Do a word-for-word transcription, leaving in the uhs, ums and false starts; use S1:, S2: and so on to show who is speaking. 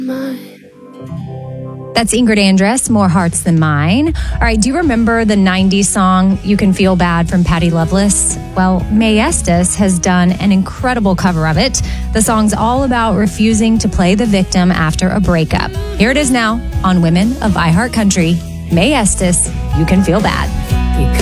S1: That's Ingrid Andress, More Hearts Than Mine. All right, do you remember the nineties song, You Can Feel Bad from Patti Loveless? Well, Mae Estes has done an incredible cover of it. The song's all about refusing to play the victim after a breakup. Here it is now on Women of iHeart Country. Mae Estes, You Can Feel Bad.